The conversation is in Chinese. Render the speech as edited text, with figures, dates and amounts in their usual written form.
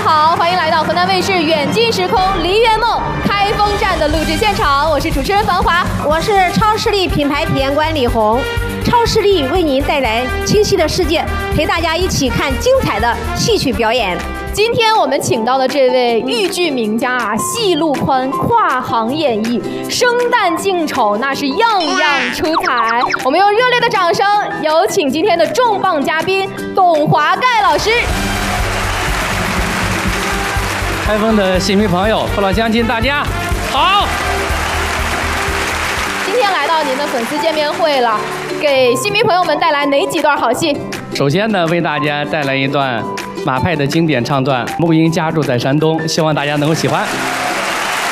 好，欢迎来到河南卫视《远近时空梨园梦》开封站的录制现场，我是主持人繁华， 我是超视力品牌体验官李红。超视力为您带来清晰的世界，陪大家一起看精彩的戏曲表演。 今天我们请到的这位豫剧名家啊，戏路宽，跨行演绎，生旦净丑那是样样出彩。我们用热烈的掌声有请今天的重磅嘉宾董华盖老师。 开封的戏迷朋友、父老乡亲，大家好！ 今天来到您的粉丝见面会了，给戏迷朋友们带来哪几段好戏？ 首先呢，为大家带来一段马派的经典唱段《木鹰家住在山东》，希望大家能够喜欢。